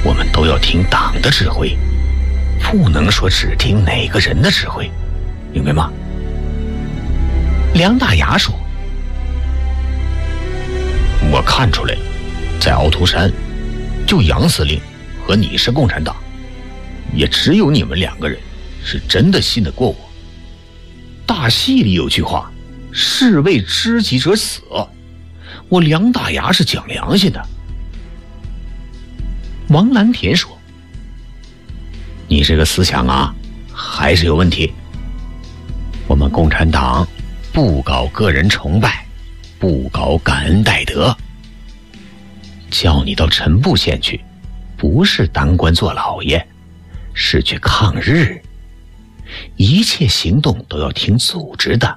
我们都要听党的指挥，不能说只听哪个人的指挥，明白吗？梁大牙说：我看出来了，在鳌头山，就杨司令和你是共产党，也只有你们2个人是真的信得过我。大戏里有句话，士为知己者死，我梁大牙是讲良心的。王蓝田说：你这个思想啊，还是有问题。我们共产党不搞个人崇拜，不搞感恩戴德。叫你到陈布县去，不是当官做老爷，是去抗日。一切行动都要听组织的。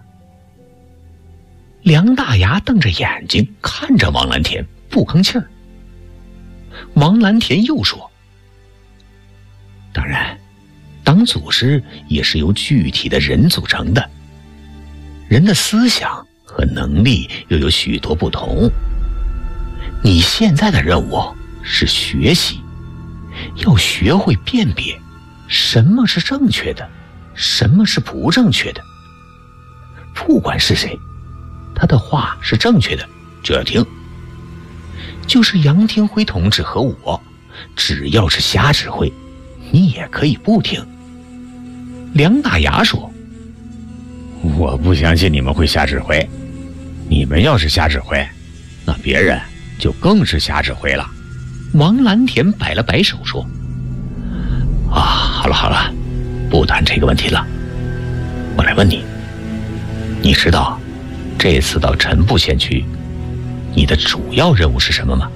梁大牙瞪着眼睛看着王蓝田，不吭气儿。王蓝田又说：当然，党组织也是由具体的人组成的，人的思想和能力又有许多不同。你现在的任务是学习，要学会辨别什么是正确的，什么是不正确的。不管是谁，他的话是正确的就要听。就是杨廷辉同志和我，只要是瞎指挥，你也可以不听。梁大牙说：我不相信你们会瞎指挥，你们要是瞎指挥，那别人就更是瞎指挥了。王蓝田摆了摆手说：好了，不谈这个问题了。我来问你，你知道这次到陈布县区你的主要任务是什么吗？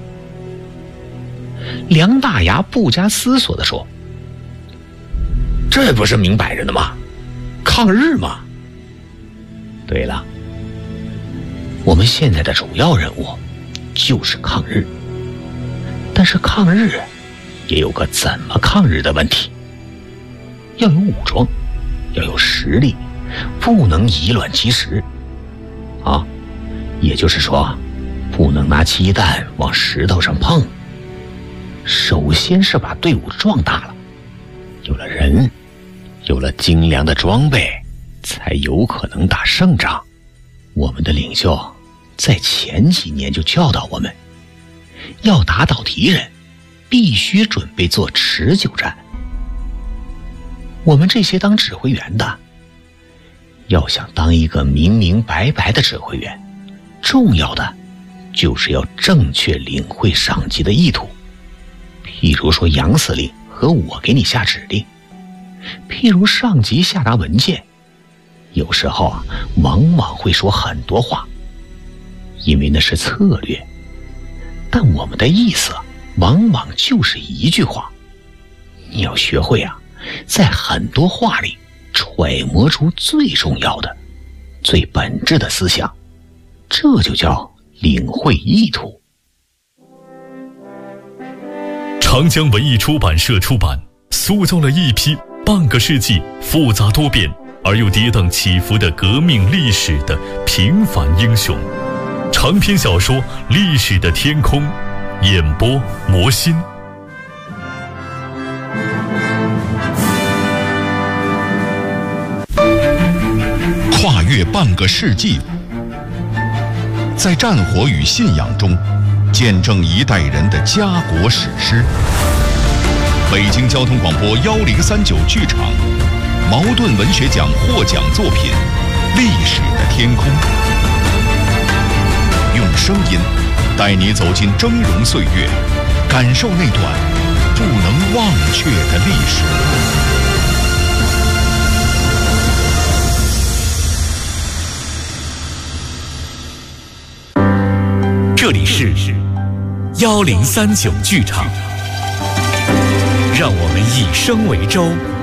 梁大牙不加思索地说：这不是明摆着的吗？抗日嘛。对了，我们现在的主要任务就是抗日，但是抗日也有个怎么抗日的问题，要有武装，要有实力，不能以卵击石啊，也就是说不能拿鸡蛋往石头上碰。首先是把队伍壮大了，有了人，有了精良的装备，才有可能打胜仗。我们的领袖在前几年就教导我们，要打倒敌人，必须准备做持久战。我们这些当指挥员的，要想当一个明明白白的指挥员，重要的就是要正确领会上级的意图。譬如说杨司令和我给你下指令，譬如上级下达文件，有时候往往会说很多话，因为那是策略，但我们的意思往往就是一句话。你要学会在很多话里揣摩出最重要的、最本质的思想，这就叫领会意图。 长江文艺出版社出版，塑造了一批半个世纪复杂多变而又跌宕起伏的革命历史的平凡英雄。长篇小说《历史的天空》，演播魔心。 跨越半个世纪，在战火与信仰中见证一代人的家国史诗。北京交通广播1039剧场茅盾文学奖获奖作品《历史的天空》，用声音带你走进峥嵘岁月，感受那段不能忘却的历史。 这里是1039剧场，让我们以声为舟，